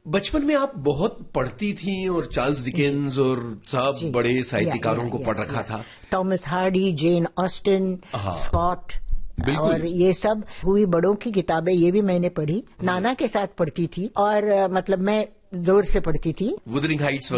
बचपन में आप बहुत पढ़ती थी और चार्ल्स डिकेंस और सब बड़े साहित्यकारों को पढ़ रखा था। Thomas Hardy, Jane Austen, Scott और ये सब हुई बड़ों की किताबें, ये भी मैंने पढ़ी। नाना के साथ पढ़ती थी और मतलब मैं जोर से पढ़ती थी। Wuthering Heights,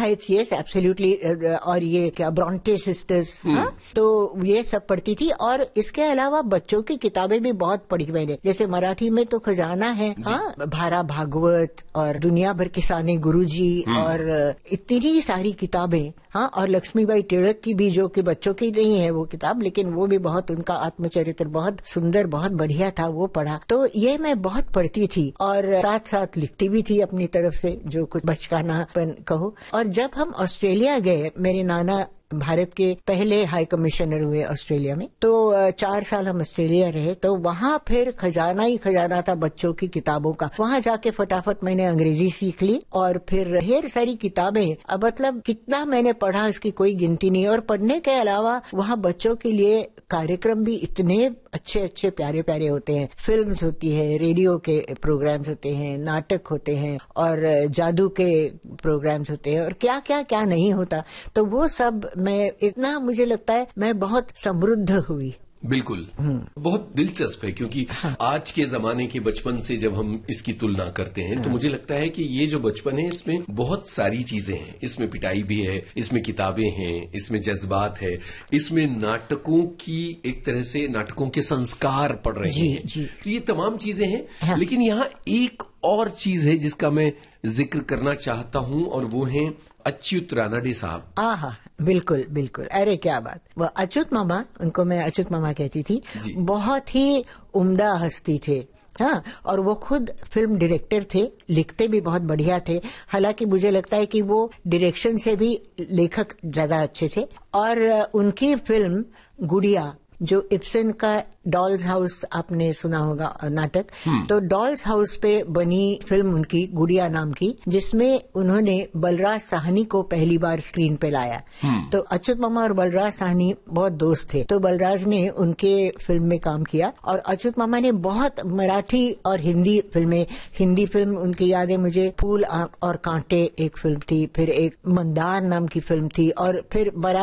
yes absolutely. और ये क्या ब्रॉन्टे सिस्टर्स, तो ये सब पढ़ती थी। और इसके अलावा बच्चों की किताबें भी बहुत पढ़ी मैंने, जैसे मराठी में तो खजाना है, भारा भागवत और दुनिया भर के साने गुरुजी और इतनी सारी किताबें। और लक्ष्मीबाई टिळक की भी, जो कि बच्चों की नहीं है वो किताब, लेकिन वो भी बहुत, उनका आत्मचरित्र बहुत सुंदर, बहुत बढ़िया था, वो पढ़ा। तो ये मैं बहुत पढ़ती थी और साथ साथ लिखती भी थी अपनी तरफ से, जो कुछ बचकानापन कहो। और जब हम ऑस्ट्रेलिया गए, मेरे नाना भारत के पहले हाई कमिश्नर हुए ऑस्ट्रेलिया में, तो 4 साल हम ऑस्ट्रेलिया रहे। तो वहाँ फिर खजाना ही खजाना था बच्चों की किताबों का। वहाँ जाके फटाफट मैंने अंग्रेजी सीख ली और फिर ढेर सारी किताबें। अब मतलब कितना मैंने पढ़ा इसकी कोई गिनती नहीं। और पढ़ने के अलावा वहाँ बच्चों के लिए कार्यक्रम भी इतने अच्छे अच्छे प्यारे प्यारे होते हैं। फिल्म्स होती है, रेडियो के प्रोग्राम्स होते हैं, नाटक होते हैं और जादू के प्रोग्राम्स होते हैं और क्या क्या क्या नहीं होता। तो वो सब मैं, इतना मुझे लगता है मैं बहुत समृद्ध हुई। बिल्कुल, बहुत दिलचस्प है, क्योंकि आज के जमाने के बचपन से जब हम इसकी तुलना करते हैं तो मुझे लगता है कि ये जो बचपन है इसमें बहुत सारी चीजें हैं। इसमें पिटाई भी है, इसमें किताबें हैं, इसमें जज्बात है, इसमें नाटकों की, एक तरह से नाटकों के संस्कार पड़ रहे हैं। तो ये तमाम चीजें हैं। लेकिन यहाँ एक और चीज है जिसका मैं जिक्र करना चाहता हूँ और वो है अच्युत रानडे साहब। बिल्कुल बिल्कुल, अरे क्या बात। वो अच्युत मामा, उनको मैं अच्युत मामा कहती थी, बहुत ही उम्दा हस्ती थे। और वो खुद फिल्म डायरेक्टर थे, लिखते भी बहुत बढ़िया थे। हालांकि मुझे लगता है कि वो डायरेक्शन से भी लेखक ज्यादा अच्छे थे। और उनकी फिल्म गुड़िया, जो इब्सन का डॉल्स हाउस, आपने सुना होगा नाटक, तो डॉल्स हाउस पे बनी फिल्म उनकी गुड़िया नाम की, जिसमें उन्होंने बलराज साहनी को पहली बार स्क्रीन पे लाया। तो अच्युत मामा और बलराज साहनी बहुत दोस्त थे, तो बलराज ने उनके फिल्म में काम किया। और अच्युत मामा ने बहुत मराठी और हिंदी फिल्में, हिंदी फिल्म उनकी याद है मुझे, फूल और कांटे एक फिल्म थी, फिर एक मंदार नाम की फिल्म थी, और फिर